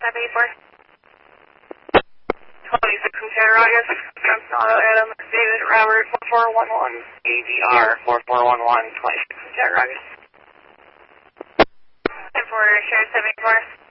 784. 26 from Chattaraugus. Johnson Auto Adam, David Robert 4411, ADR 4411, 26 from Chattaraugus. 10-4, Sheriff 784.